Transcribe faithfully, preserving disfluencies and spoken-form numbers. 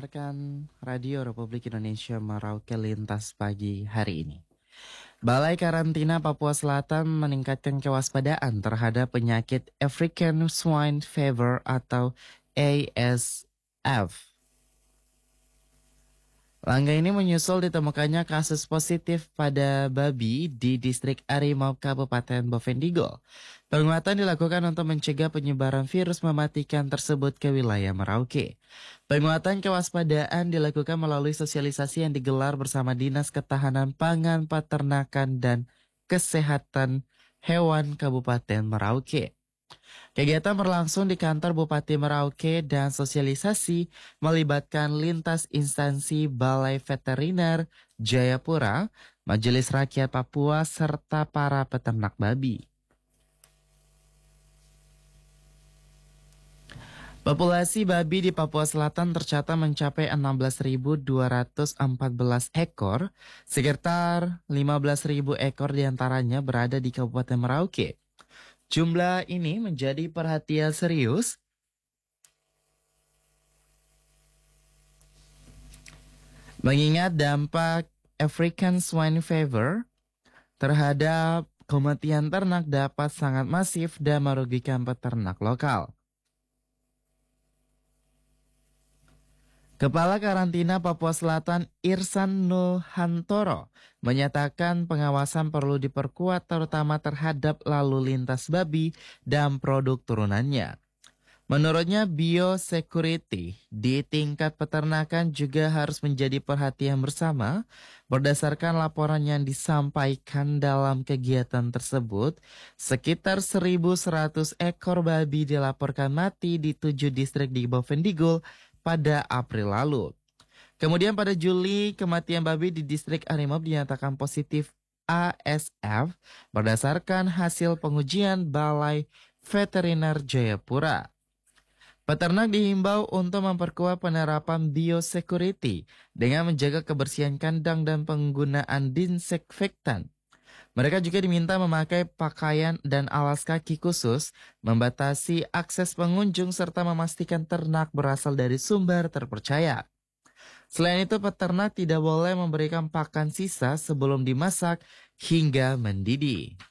mendengarkan Radio Republik Indonesia Merauke Lintas pagi hari ini. Balai Karantina Papua Selatan meningkatkan kewaspadaan terhadap penyakit African Swine Fever atau A S F. Langkah ini menyusul ditemukannya kasus positif pada babi di distrik Arimau Kabupaten Bovendigul. Penguatan dilakukan untuk mencegah penyebaran virus mematikan tersebut ke wilayah Merauke. Penguatan kewaspadaan dilakukan melalui sosialisasi yang digelar bersama Dinas Ketahanan Pangan, Peternakan, dan Kesehatan Hewan Kabupaten Merauke. Kegiatan berlangsung di kantor Bupati Merauke dan sosialisasi melibatkan lintas instansi Balai Veteriner Jayapura, Majelis Rakyat Papua, serta para peternak babi. Populasi babi di Papua Selatan tercatat mencapai enam belas ribu dua ratus empat belas ekor, sekitar lima belas ribu ekor diantaranya berada di Kabupaten Merauke. Jumlah ini menjadi perhatian serius mengingat dampak African Swine Fever terhadap kematian ternak dapat sangat masif dan merugikan peternak lokal. Kepala Karantina Papua Selatan Irsan Nuhantoro menyatakan pengawasan perlu diperkuat terutama terhadap lalu lintas babi dan produk turunannya. Menurutnya biosecurity di tingkat peternakan juga harus menjadi perhatian bersama. Berdasarkan laporan yang disampaikan dalam kegiatan tersebut, sekitar seribu seratus ekor babi dilaporkan mati di tujuh distrik di Bovendigul pada April lalu. Kemudian pada Juli, kematian babi di distrik Arimau dinyatakan positif A S F berdasarkan hasil pengujian Balai Veteriner Jayapura. Peternak dihimbau untuk memperkuat penerapan biosecurity dengan menjaga kebersihan kandang dan penggunaan disinfektan. Mereka juga diminta memakai pakaian dan alas kaki khusus, membatasi akses pengunjung, serta memastikan ternak berasal dari sumber terpercaya. Selain itu, peternak tidak boleh memberikan pakan sisa sebelum dimasak hingga mendidih.